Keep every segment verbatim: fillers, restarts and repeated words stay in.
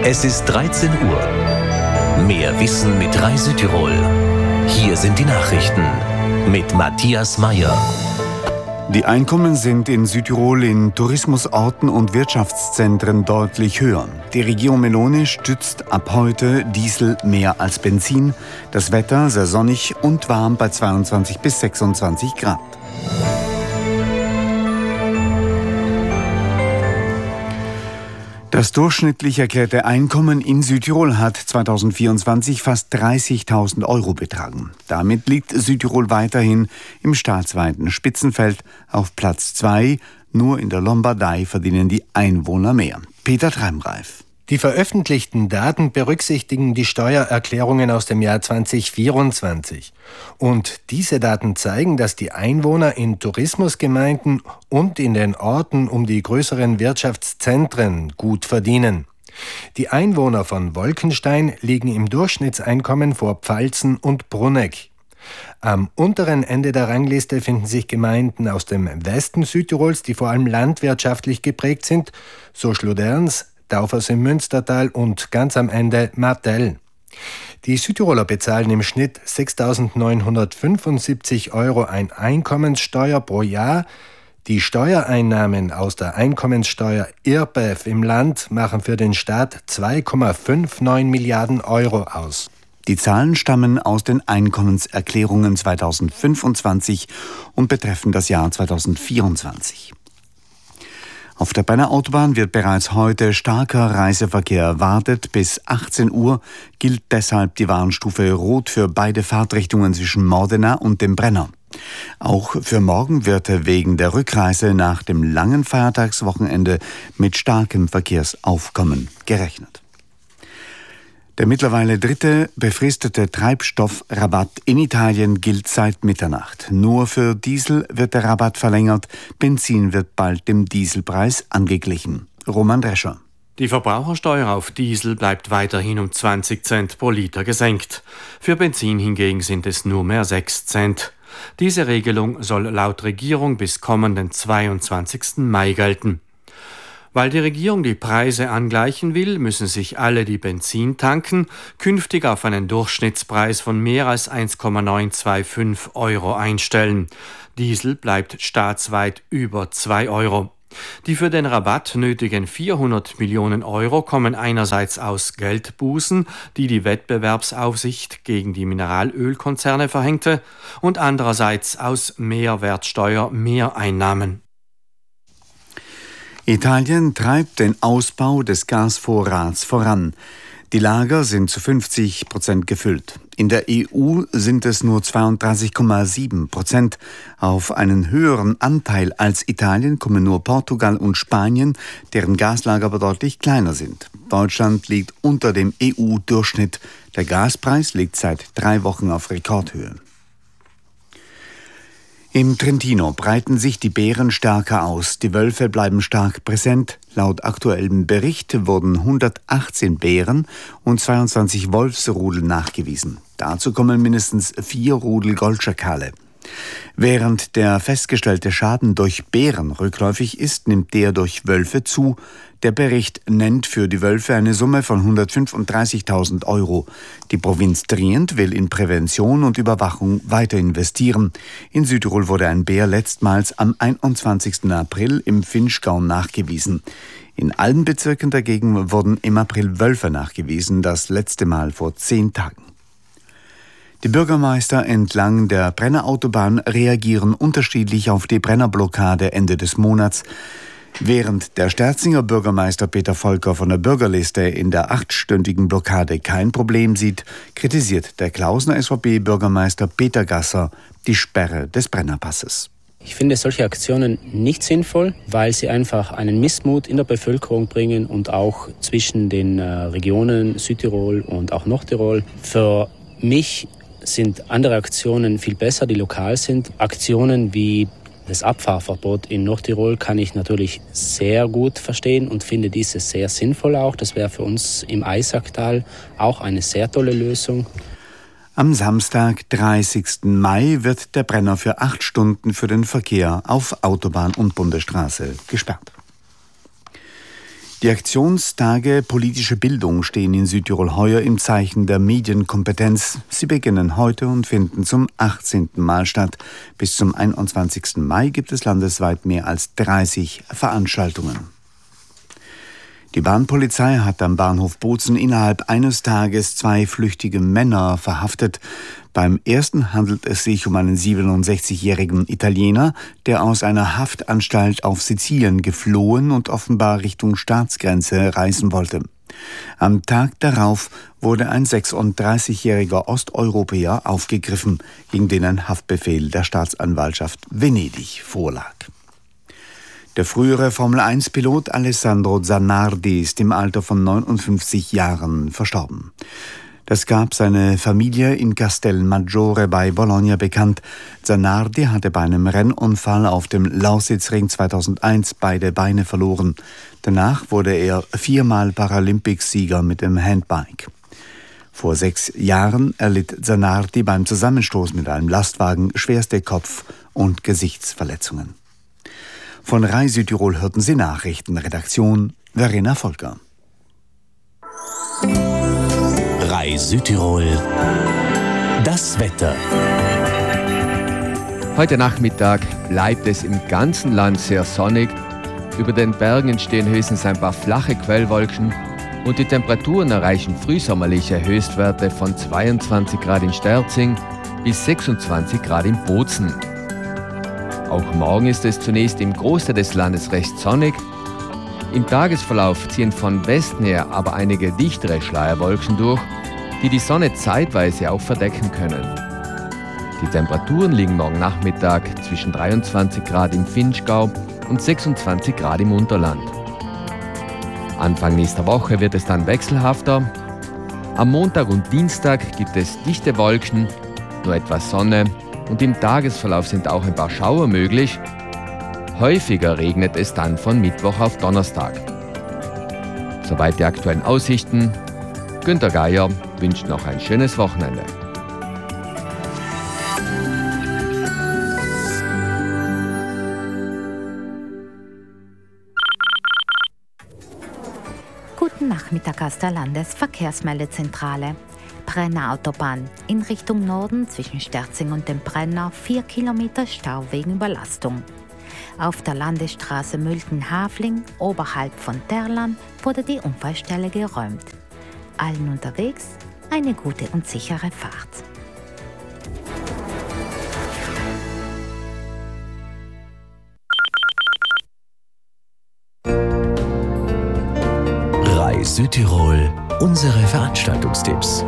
Es ist dreizehn Uhr. Mehr Wissen mit Rai Südtirol. Hier sind die Nachrichten mit Matthias Meyer. Die Einkommen sind in Südtirol in Tourismusorten und Wirtschaftszentren deutlich höher. Die Regierung Meloni stützt ab heute Diesel mehr als Benzin. Das Wetter sehr sonnig und warm bei zweiundzwanzig bis sechsundzwanzig Grad. Das durchschnittlich erklärte Einkommen in Südtirol hat zweitausendvierundzwanzig fast dreißigtausend Euro betragen. Damit liegt Südtirol weiterhin im staatsweiten Spitzenfeld auf Platz zwei. Nur in der Lombardei verdienen die Einwohner mehr. Peter Treimreif. Die veröffentlichten Daten berücksichtigen die Steuererklärungen aus dem Jahr zweitausendvierundzwanzig. Und diese Daten zeigen, dass die Einwohner in Tourismusgemeinden und in den Orten um die größeren Wirtschaftszentren gut verdienen. Die Einwohner von Wolkenstein liegen im Durchschnittseinkommen vor Pfalzen und Brunegg. Am unteren Ende der Rangliste finden sich Gemeinden aus dem Westen Südtirols, die vor allem landwirtschaftlich geprägt sind, so Schluderns, Daufers im Münstertal und ganz am Ende Martell. Die Südtiroler bezahlen im Schnitt sechstausendneunhundertfünfundsiebzig Euro an Einkommenssteuer pro Jahr. Die Steuereinnahmen aus der Einkommenssteuer I R B E F im Land machen für den Staat zwei Komma neunundfünfzig Milliarden Euro aus. Die Zahlen stammen aus den Einkommenserklärungen zweitausendfünfundzwanzig und betreffen das Jahr zweitausendvierundzwanzig. Auf der Brenner Autobahn wird bereits heute starker Reiseverkehr erwartet. Bis achtzehn Uhr gilt deshalb die Warnstufe Rot für beide Fahrtrichtungen zwischen Modena und dem Brenner. Auch für morgen wird wegen der Rückreise nach dem langen Feiertagswochenende mit starkem Verkehrsaufkommen gerechnet. Der mittlerweile dritte befristete Treibstoffrabatt in Italien gilt seit Mitternacht. Nur für Diesel wird der Rabatt verlängert, Benzin wird bald dem Dieselpreis angeglichen. Roman Drescher. Die Verbrauchersteuer auf Diesel bleibt weiterhin um zwanzig Cent pro Liter gesenkt. Für Benzin hingegen sind es nur mehr sechs Cent. Diese Regelung soll laut Regierung bis kommenden zweiundzwanzigsten Mai gelten. Weil die Regierung die Preise angleichen will, müssen sich alle, die Benzin tanken, künftig auf einen Durchschnittspreis von mehr als eins Komma neunhunderfünfundzwanzig Euro einstellen. Diesel bleibt staatsweit über zwei Euro. Die für den Rabatt nötigen vierhundert Millionen Euro kommen einerseits aus Geldbußen, die die Wettbewerbsaufsicht gegen die Mineralölkonzerne verhängte, und andererseits aus Mehrwertsteuer-Mehreinnahmen. Italien treibt den Ausbau des Gasvorrats voran. Die Lager sind zu fünfzig Prozent gefüllt. In der E U sind es nur zweiunddreißig Komma sieben Prozent. Auf einen höheren Anteil als Italien kommen nur Portugal und Spanien, deren Gaslager aber deutlich kleiner sind. Deutschland liegt unter dem E U-Durchschnitt. Der Gaspreis liegt seit drei Wochen auf Rekordhöhe. Im Trentino breiten sich die Bären stärker aus. Die Wölfe bleiben stark präsent. Laut aktuellem Bericht wurden hundertachtzehn Bären und zweiundzwanzig Wolfsrudel nachgewiesen. Dazu kommen mindestens vier Rudel Goldschakale. Während der festgestellte Schaden durch Bären rückläufig ist, nimmt der durch Wölfe zu. Der Bericht nennt für die Wölfe eine Summe von hundertfünfunddreißigtausend Euro. Die Provinz Trient will in Prävention und Überwachung weiter investieren. In Südtirol wurde ein Bär letztmals am einundzwanzigsten April im Vinschgau nachgewiesen. In allen Bezirken dagegen wurden im April Wölfe nachgewiesen, das letzte Mal vor zehn Tagen. Die Bürgermeister entlang der Brenner Autobahn reagieren unterschiedlich auf die Brenner-Blockade Ende des Monats. Während der Sterzinger Bürgermeister Peter Volker von der Bürgerliste in der achtstündigen Blockade kein Problem sieht, kritisiert der Klausner S V P-Bürgermeister Peter Gasser die Sperre des Brennerpasses. Ich finde solche Aktionen nicht sinnvoll, weil sie einfach einen Missmut in der Bevölkerung bringen und auch zwischen den Regionen Südtirol und auch Nordtirol. Für mich sind andere Aktionen viel besser, die lokal sind. Aktionen wie das Abfahrverbot in Nordtirol kann ich natürlich sehr gut verstehen und finde diese sehr sinnvoll auch. Das wäre für uns im Eisacktal auch eine sehr tolle Lösung. Am Samstag, dreißigsten Mai, wird der Brenner für acht Stunden für den Verkehr auf Autobahn und Bundesstraße gesperrt. Die Aktionstage Politische Bildung stehen in Südtirol heuer im Zeichen der Medienkompetenz. Sie beginnen heute und finden zum achtzehnten Mal statt. Bis zum einundzwanzigsten Mai gibt es landesweit mehr als dreißig Veranstaltungen. Die Bahnpolizei hat am Bahnhof Bozen innerhalb eines Tages zwei flüchtige Männer verhaftet. Beim ersten handelt es sich um einen siebenundsechzigjährigen Italiener, der aus einer Haftanstalt auf Sizilien geflohen und offenbar Richtung Staatsgrenze reisen wollte. Am Tag darauf wurde ein sechsunddreißigjähriger Osteuropäer aufgegriffen, gegen den ein Haftbefehl der Staatsanwaltschaft Venedig vorlag. Der frühere Formel eins Pilot Alessandro Zanardi ist im Alter von neunundfünfzig Jahren verstorben. Das gab seine Familie in Castelmaggiore bei Bologna bekannt. Zanardi hatte bei einem Rennunfall auf dem Lausitzring zweitausendeins beide Beine verloren. Danach wurde er viermal Paralympicsieger mit dem Handbike. Vor sechs Jahren erlitt Zanardi beim Zusammenstoß mit einem Lastwagen schwerste Kopf- und Gesichtsverletzungen. Von Rai Südtirol hörten Sie Nachrichten. Redaktion Verena Volker. Rai Südtirol. Das Wetter. Heute Nachmittag bleibt es im ganzen Land sehr sonnig. Über den Bergen entstehen höchstens ein paar flache Quellwolken und die Temperaturen erreichen frühsommerliche Höchstwerte von zweiundzwanzig Grad in Sterzing bis sechsundzwanzig Grad in Bozen. Auch morgen ist es zunächst im Großteil des Landes recht sonnig. Im Tagesverlauf ziehen von Westen her aber einige dichtere Schleierwolken durch, die die Sonne zeitweise auch verdecken können. Die Temperaturen liegen morgen Nachmittag zwischen dreiundzwanzig Grad im Vinschgau und sechsundzwanzig Grad im Unterland. Anfang nächster Woche wird es dann wechselhafter. Am Montag und Dienstag gibt es dichte Wolken, nur etwas Sonne und im Tagesverlauf sind auch ein paar Schauer möglich. Häufiger regnet es dann von Mittwoch auf Donnerstag. Soweit die aktuellen Aussichten. Günter Geier wünscht noch ein schönes Wochenende. Guten Nachmittag aus der Landesverkehrsmeldezentrale. Brenner Autobahn in Richtung Norden zwischen Sterzing und dem Brenner vier Kilometer Stau wegen Überlastung. Auf der Landesstraße Mülten-Hafling oberhalb von Terlan wurde die Unfallstelle geräumt. Allen unterwegs eine gute und sichere Fahrt. Rai Südtirol, unsere Veranstaltungstipps.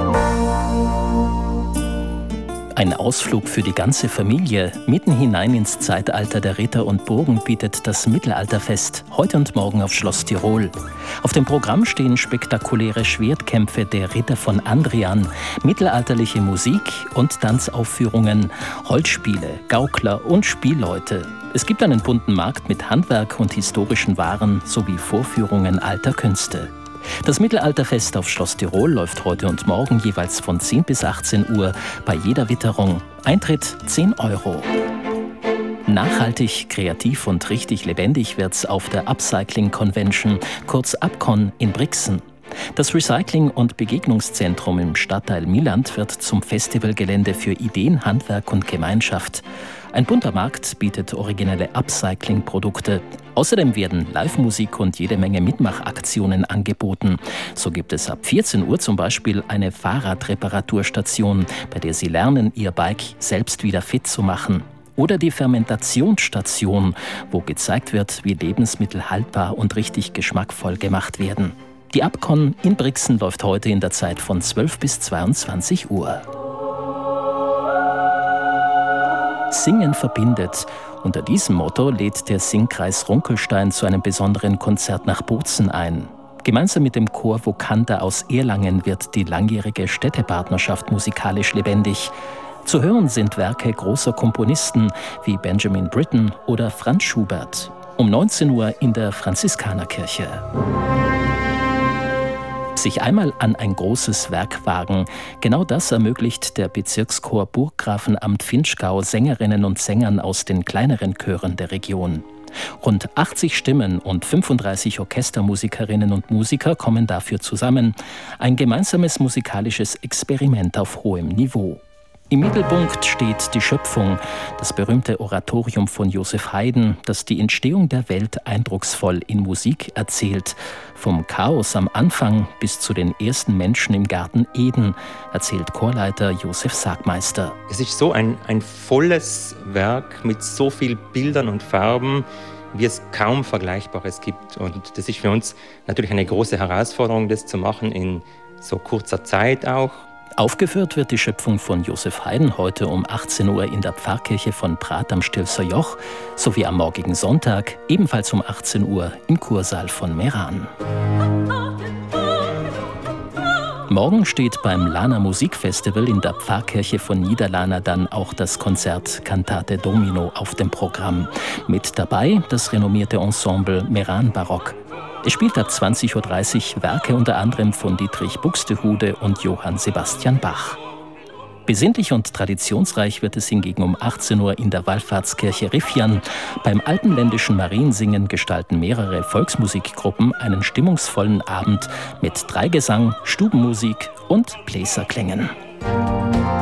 Ein Ausflug für die ganze Familie mitten hinein ins Zeitalter der Ritter und Burgen bietet das Mittelalterfest heute und morgen auf Schloss Tirol. Auf dem Programm stehen spektakuläre Schwertkämpfe der Ritter von Andrian, mittelalterliche Musik und Tanzaufführungen, Holzspiele, Gaukler und Spielleute. Es gibt einen bunten Markt mit Handwerk und historischen Waren sowie Vorführungen alter Künste. Das Mittelalterfest auf Schloss Tirol läuft heute und morgen jeweils von zehn bis achtzehn Uhr bei jeder Witterung. Eintritt zehn Euro. Nachhaltig, kreativ und richtig lebendig wird's auf der Upcycling Convention, kurz Upcon in Brixen. Das Recycling- und Begegnungszentrum im Stadtteil Mieland wird zum Festivalgelände für Ideen, Handwerk und Gemeinschaft. Ein bunter Markt bietet originelle Upcycling-Produkte. Außerdem werden Live-Musik und jede Menge Mitmachaktionen angeboten. So gibt es ab vierzehn Uhr zum Beispiel eine Fahrradreparaturstation, bei der Sie lernen, Ihr Bike selbst wieder fit zu machen. Oder die Fermentationsstation, wo gezeigt wird, wie Lebensmittel haltbar und richtig geschmackvoll gemacht werden. Die Upcon in Brixen läuft heute in der Zeit von zwölf bis zweiundzwanzig Uhr. Singen verbindet. Unter diesem Motto lädt der Singkreis Runkelstein zu einem besonderen Konzert nach Bozen ein. Gemeinsam mit dem Chor Vokanta aus Erlangen wird die langjährige Städtepartnerschaft musikalisch lebendig. Zu hören sind Werke großer Komponisten wie Benjamin Britten oder Franz Schubert. Um neunzehn Uhr in der Franziskanerkirche. Sich einmal an ein großes Werk wagen, genau das ermöglicht der Bezirkschor Burggrafenamt Vinschgau Sängerinnen und Sängern aus den kleineren Chören der Region. Rund achtzig Stimmen und fünfunddreißig Orchestermusikerinnen und Musiker kommen dafür zusammen. Ein gemeinsames musikalisches Experiment auf hohem Niveau. Im Mittelpunkt steht die Schöpfung, das berühmte Oratorium von Joseph Haydn, das die Entstehung der Welt eindrucksvoll in Musik erzählt. Vom Chaos am Anfang bis zu den ersten Menschen im Garten Eden, erzählt Chorleiter Josef Sagmeister. Es ist so ein, ein volles Werk mit so vielen Bildern und Farben, wie es kaum Vergleichbares gibt. Und das ist für uns natürlich eine große Herausforderung, das zu machen in so kurzer Zeit auch. Aufgeführt wird die Schöpfung von Joseph Haydn heute um achtzehn Uhr in der Pfarrkirche von Prat am Stilfser Joch sowie am morgigen Sonntag ebenfalls um achtzehn Uhr im Kursaal von Meran. Morgen steht beim Lahner Musikfestival in der Pfarrkirche von Niederlahna dann auch das Konzert Cantate Domino auf dem Programm. Mit dabei das renommierte Ensemble Meran Barock. Es spielt ab zwanzig Uhr dreißig Werke unter anderem von Dietrich Buxtehude und Johann Sebastian Bach. Besinnlich und traditionsreich wird es hingegen um achtzehn Uhr in der Wallfahrtskirche Riffian. Beim alpenländischen Mariensingen gestalten mehrere Volksmusikgruppen einen stimmungsvollen Abend mit Dreigesang, Stubenmusik und Bläserklängen.